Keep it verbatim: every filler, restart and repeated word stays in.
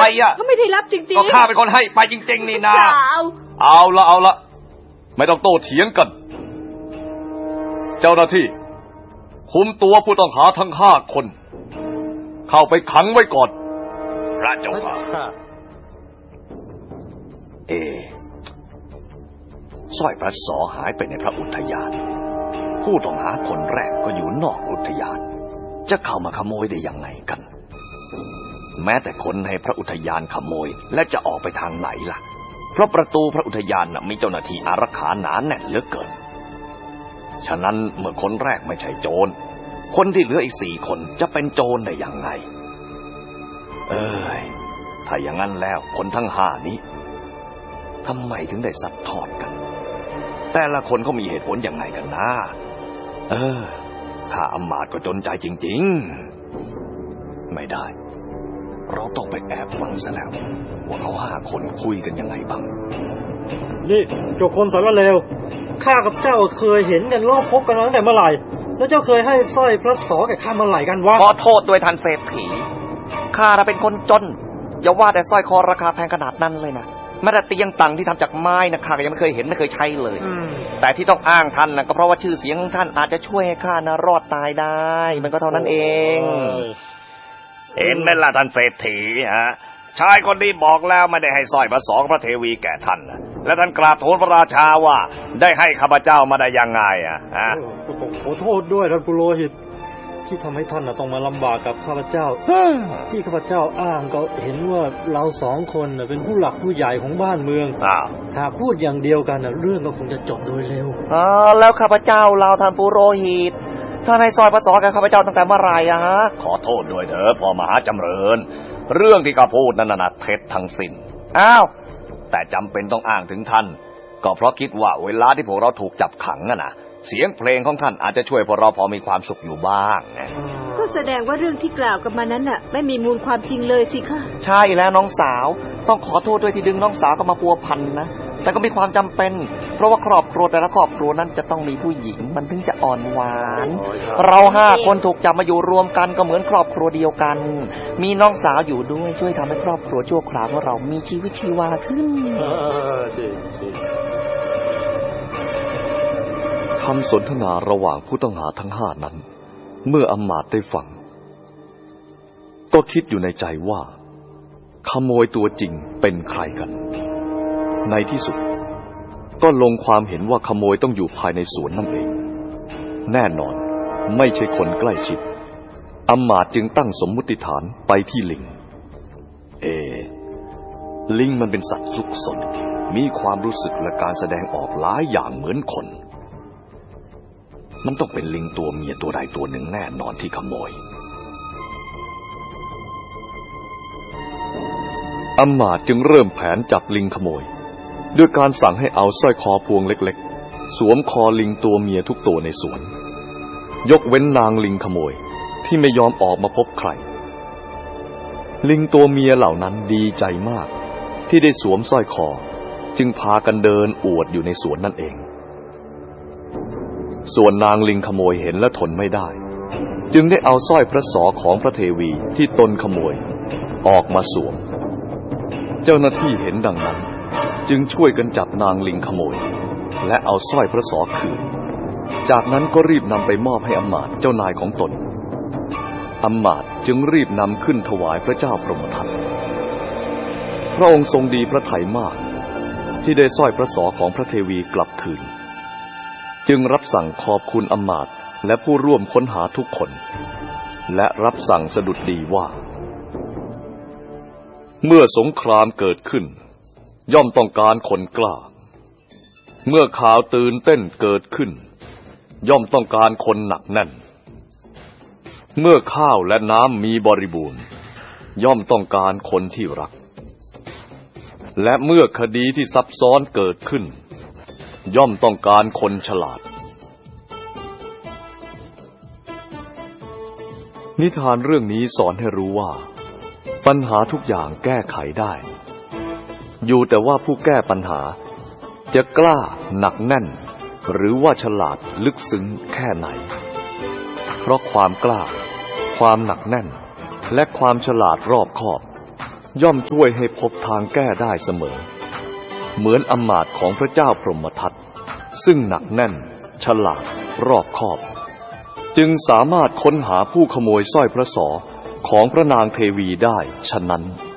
อ่ะเขาไม่ได้รับจริงๆก็ข้าเป็นคนให้ไปจริงๆนี่นาเอาละเอาละไม่ต้องโต้เถียงกันเจ้าหน้าที่คุมตัวผู้ต้องหาทั้งห้าคนเข้าไปขังไว้ก่อนพระเจ้าค่ะเอสร้อยพระสอหายไปในพระอุทยานผู้ต้องหาคนแรกก็อยู่นอกอุทยานจะเข้ามาขโมยได้ยังไงกันแม้แต่คนในพระอุทยานขโมยและจะออกไปทางไหนล่ะเพราะประตูพระอุทยานน่ะมีเจ้าหน้าที่อารักขาหนาแน่นเหลือเกินฉะนั้นเมื่อคนแรกไม่ใช่โจรคนที่เหลืออีกสี่คนจะเป็นโจรได้ยังไงเอ้ยถ้าอย่างนั้นแล้วคนทั้งห้านี้ทำไมถึงได้ซัดทอดกันแต่ละคนเขามีเหตุผลยังไงกันนะเออข้าอำมาตย์ก็จนใจจริงๆไม่ได้เราต้องไปแอบฟังซะแล้วว่าเขาห้าคนคุยกันยังไงบ้างนี่เจ้าคนสารเลวข้ากับเจ้าเคยเห็นกันรอบพบกันมาตั้งแต่เมื่อไหร่แล้วเจ้าเคยให้สร้อยพระสอแก่ข้าเมื่อไหร่กันวะขอโทษด้วยท่านเศรษฐีข้าเป็นคนจนอย่าว่าแต่สร้อยคอราคาแพงขนาดนั้นเลยนะแม้แต่เตียงตังที่ทำจากไม้นะข้าก็ยังไม่เคยเห็นไม่เคยใช้เลยแต่ที่ต้องอ้างท่านนะก็เพราะว่าชื่อเสียงของท่านอาจจะช่วยให้ข้านะรอดตายได้มันก็เท่านั้นเองเห็นไหมล่ะท่านเศรษฐีฮะชายคนนี้บอกแล้วไม่ได้ให้สร้อยพระสอพระเทวีแก่ท่านและท่านกราบทูลพระราชาว่าได้ให้ข้าพเจ้ามาได้ยังไงอ่ะฮะขอโทษด้วยท่านปุโรหิตที่ทำให้ท่านต้องมาลำบากกับข้าพเจ้าที่ข้าพเจ้าอ้างก็เห็นว่าเราสองคนเป็นผู้หลักผู้ใหญ่ของบ้านเมืองหากพูดอย่างเดียวกันเรื่องก็คงจะจบโดยเร็วอ๋อแล้วข้าพเจ้าเราท่านปุโรหิตท่านให้สร้อยพระสอแก่ข้าพเจ้าตั้งแต่เมื่อไหร่อะฮะขอโทษด้วยเถอะพ่อมหาจำเริญเรื่องที่ข้าพูดนั่นน่ะเท็จทั้งสิ้นอ้าวแต่จำเป็นต้องอ้างถึงท่านก็เพราะคิดว่าเวลาที่พวกเราถูกจับขังน่ะนะเสียงเพลงของท่านอาจจะช่วยพวกเราพอมีความสุขอยู่บ้างนะก็แสดงว่าเรื่องที่กล่าวกันมานั้นน่ะไม่มีมูลความจริงเลยสิคะใช่แล้วน้องสาวต้องขอโทษด้วยที่ดึงน้องสาวเข้ามาพัวพันนะแต่ก็มีความจำเป็นเพราะว่าครอบครัวแต่ละครอบครัวนั้นจะต้องมีผู้หญิงมันถึงจะอ่อนหวานเราห้าคนถูกจับมาอยู่รวมกันก็เหมือนครอบครัวเดียวกันมีน้องสาวอยู่ด้วยช่วยทำให้ครอบครัวชั่วคราวของเรามีชีวิตชีวาขึ้นคำสนทนาระหว่างผู้ต้องหาทั้งห้านั้นเมื่ออำมาตย์ได้ฟังก็คิดอยู่ในใจว่าขโมยตัวจริงเป็นใครกันในที่สุดก็ลงความเห็นว่าขโมยต้องอยู่ภายในสวนนั่นเองแน่นอนไม่ใช่คนใกล้ชิดอำมาตย์จึงตั้งสมมุติฐานไปที่ลิงเอลิงมันเป็นสัตว์ซุกซนมีความรู้สึกและการแสดงออกหลายอย่างเหมือนคนมันต้องเป็นลิงตัวเมียตัวใดตัวหนึ่งแน่นอนที่ขโมยอำมาตย์จึงเริ่มแผนจับลิงขโมยด้วยการสั่งให้เอาสร้อยคอพวงเล็กๆสวมคอลิงตัวเมียทุกตัวในสวนยกเว้นนางลิงขโมยที่ไม่ยอมออกมาพบใครลิงตัวเมียเหล่านั้นดีใจมากที่ได้สวมสร้อยคอจึงพากันเดินอวดอยู่ในสวนนั่นเองส่วนนางลิงขโมยเห็นและทนไม่ได้จึงได้เอาสร้อยพระสอของพระเทวีที่ตนขโมยออกมาสวมเจ้าหน้าที่เห็นดังนั้นจึงช่วยกันจับนางลิงขโมยและเอาสร้อยพระสอคืนจากนั้นก็รีบนำไปมอบให้อำมาตย์เจ้านายของตนอำมาตย์จึงรีบนำขึ้นถวายพระเจ้าพรหมทัตพระองค์ทรงดีพระทัยมากที่ได้สร้อยพระสอของพระเทวีกลับคืนจึงรับสั่งขอบคุณอำมาตย์และผู้ร่วมค้นหาทุกคนและรับสั่งสดุดดีว่าเมื่อสงครามเกิดขึ้นย่อมต้องการคนกล้าเมื่อข่าวตื่นเต้นเกิดขึ้นย่อมต้องการคนหนักแน่นเมื่อข้าวและน้ำมีบริบูรณ์ย่อมต้องการคนที่รักและเมื่อคดีที่ซับซ้อนเกิดขึ้นย่อมต้องการคนฉลาดนิทานเรื่องนี้สอนให้รู้ว่าปัญหาทุกอย่างแก้ไขได้อยู่แต่ว่าผู้แก้ปัญหาจะกล้าหนักแน่นหรือว่าฉลาดลึกซึ้งแค่ไหนเพราะความกล้าความหนักแน่นและความฉลาดรอบคอบย่อมช่วยให้พบทางแก้ได้เสมอเหมือนอำมาตย์ของพระเจ้าพรหมทัตซึ่งหนักแน่นฉลาดรอบคอบจึงสามารถค้นหาผู้ขโมยสร้อยพระศอของพระนางเทวีได้ฉะนั้น